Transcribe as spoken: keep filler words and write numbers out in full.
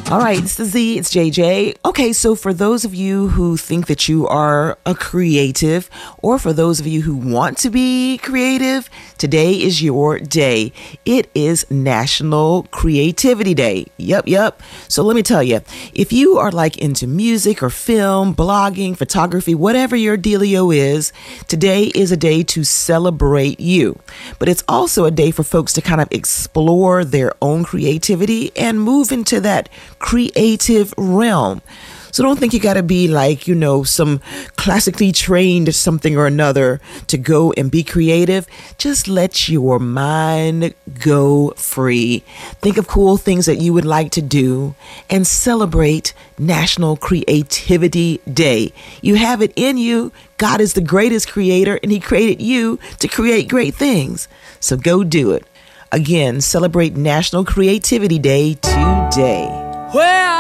All right, it's the Z, it's J J. Okay, so for those of you who think that you are a creative, or for those of you who want to be creative, today is your day. It is National Creativity Day. Yep, yep. So let me tell you, if you are like into music or film, blogging, photography, whatever your dealio is, today is a day to celebrate you. But it's also a day for folks to kind of explore their own creativity and move into that creative realm. So don't think you got to be like, you know, some classically trained something or another to go and be creative. Just let your mind go free. Think of cool things that you would like to do and celebrate National Creativity Day. You have it in you. God is the greatest creator, and he created you to create great things. So go do it. Again, celebrate National Creativity Day today. Well,